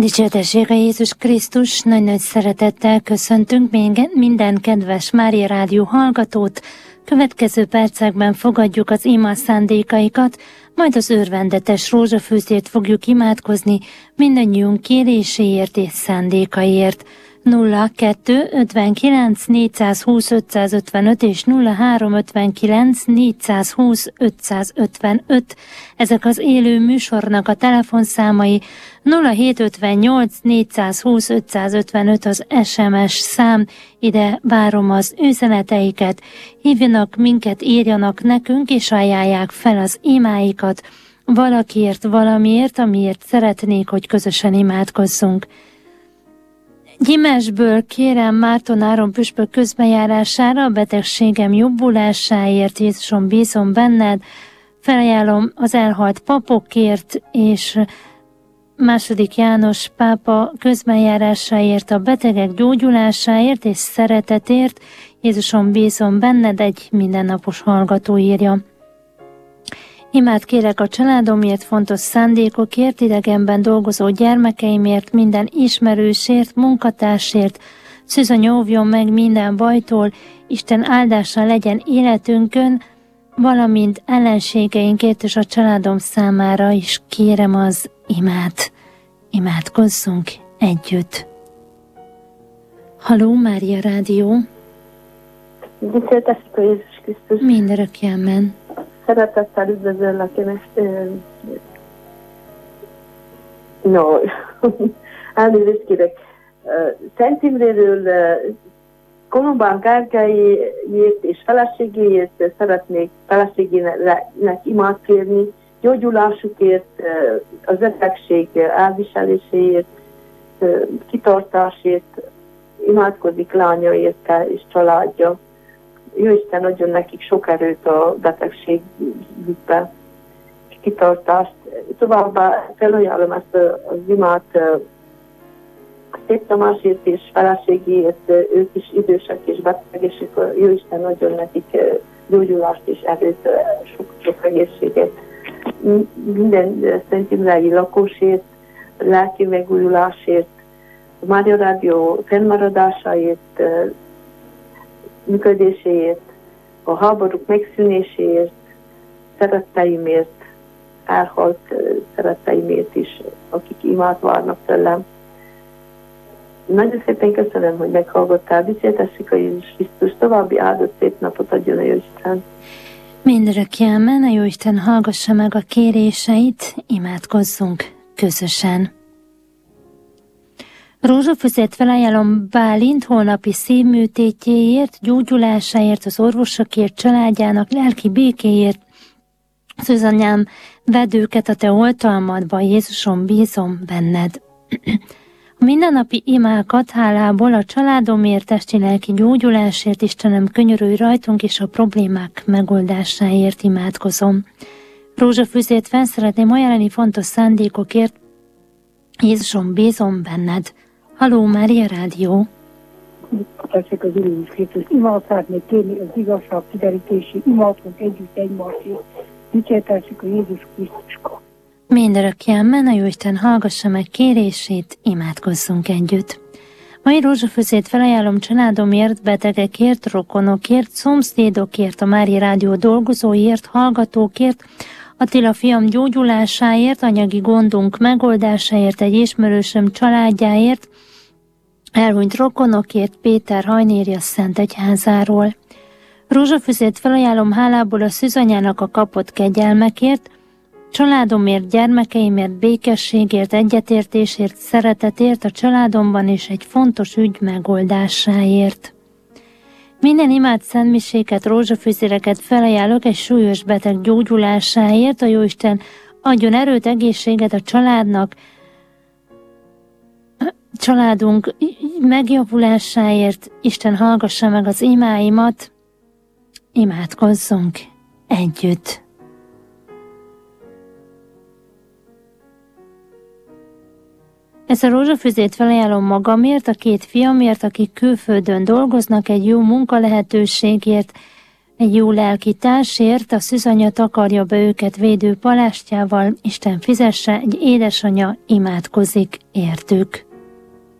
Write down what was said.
Dicsértessége Jézus Krisztus, nagy-nagy szeretettel köszöntünk minden kedves Mária Rádió hallgatót. Következő percekben fogadjuk az ima szándékaikat, majd az örvendetes rózsafűzét fogjuk imádkozni mindannyiunk kéréséért és szándékaiért. 02 59 420 555 és 03 59 420 555. Ezek az élő műsornak a telefonszámai. 0758 420 555 az SMS szám, ide várom az üzeneteiket. Hívjanak minket, írjanak nekünk, és ajánlják fel az imáikat valakiért, valamiért, amiért szeretnék, hogy közösen imádkozzunk. Gyimesből kérem Márton Áron püspök közbenjárására, a betegségem jobbulásáért, Jézusom bízom benned, felajánlom az elhalt papokért, és II. János pápa közbenjárásáért, a betegek gyógyulásáért és szeretetért, Jézusom bízom benned, egy mindennapos hallgató írja. Imát kérek a családomért, fontos szándékokért, idegenben dolgozó gyermekeimért, minden ismerősért, munkatársért. Szűzanya óvjon meg minden bajtól, Isten áldása legyen életünkön, valamint ellenségeinkért és a családom számára is kérem az imát. Imádkozzunk együtt. Halló, Mária Rádió! Dicsértessék a Jézus Krisztus! Mindörökképpen! Szeretettel üdvözöllek én elnézést kérek. Szent Imréről Kolombán Gergelyért és feleségéért szeretnék feleségének imát kérni, gyógyulásukért, az betegség elviseléséért, kitartásért, imádkozik lányaért és családja. Jóisten adjon nekik sok erőt a betegségükbe, kitartást. Továbbá felajánlom ezt az imát Szép Tamásért és feleségéért, ők is idősek és betegek, és Jóisten adjon nekik gyógyulást és erőt, sok egészséget. Minden Szent Imrei lakosért, lelki megújulásért, a Mária Rádió fennmaradásáért, működéséért, a háborúk megszűnéséért, szeretteimért, elhalt szeretteimért is, akik imát várnak tőlem. Nagyon szépen köszönöm, hogy meghallgattál. Dicsértessék a Jézus Krisztus, további áldott szép napot adjon a Jóisten. Mindörökképpen a Jóisten hallgassa meg a kéréseit, imádkozzunk közösen. Rózsafüzet felajánlom Bálint holnapi szívműtétjéért, gyógyulásáért, az orvosokért, családjának lelki békéért. Szűzanyám, vedd őket a te oltalmadba, Jézusom, bízom benned. A mindennapi imákat hálából a családomért, testi-lelki gyógyulásért, Istenem, könyörülj rajtunk, és a problémák megoldásáért imádkozom. Rózsafüzét fenn szeretném ajánlani fontos szándékokért, Jézusom, bízom benned. Halló, Mária Rádió! Tessék az Jézus Krisztus, imát szeretnék kérni az igazság kiderítési, imádkozunk együtt egymásért. Dicsértessük a Jézus Krisztuska. Mindörökképpen a Jóisten hallgassa meg kérését, imádkozzunk együtt. Mai rózsafüzét felajánlom családomért, betegekért, rokonokért, szomszédokért, a Mária Rádió dolgozóért, hallgatókért, Attila fiam gyógyulásáért, anyagi gondunk megoldásáért, egy ismerősöm családjáért, elhunyt rokonokért, Péter Hajnéria Szentegyházáról. Rózsafüzét felajánlom hálából a szűzanyának a kapott kegyelmekért, családomért, gyermekeimért, békességért, egyetértésért, szeretetért a családomban és egy fontos ügy megoldásáért. Minden imád szentmiséket, rózsafüzéreket felajánlok egy súlyos beteg gyógyulásáért, a Jóisten adjon erőt, egészséget a családunk megjavulásáért, Isten hallgassa meg az imáimat, imádkozzunk együtt. Ezt a rózsafüzét felajánlom magamért, a 2 fiamért, akik külföldön dolgoznak, egy jó munkalehetőségért, Egy jó lelki társért, a szűzanya takarja be őket védő palástjával, Isten fizesse, egy édesanya imádkozik értük.